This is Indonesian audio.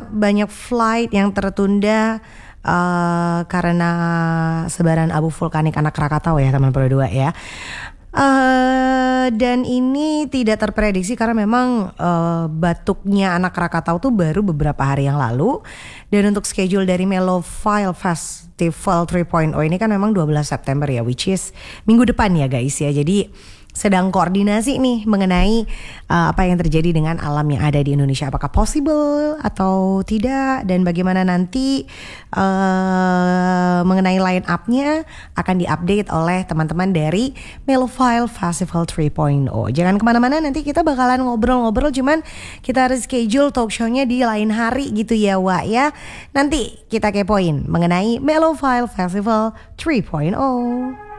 banyak flight yang tertunda karena sebaran abu vulkanik anak Krakatau ya teman Pro 2 ya. Dan ini tidak terprediksi karena memang batuknya anak Krakatau tuh baru beberapa hari yang lalu. Dan untuk schedule dari Mellophile Festival 3.0 ini kan memang 12 September ya, which is minggu depan ya guys ya. Jadi sedang koordinasi nih mengenai apa yang terjadi dengan alam yang ada di Indonesia. Apakah possible atau tidak, dan bagaimana nanti mengenai line up-nya akan diupdate oleh teman-teman dari Mellophile Festival 3.0. Jangan kemana-mana, nanti kita bakalan ngobrol-ngobrol, cuman kita harus schedule talk show-nya di lain hari gitu ya Wak ya. Nanti kita kepoin mengenai Mellophile Festival 3.0.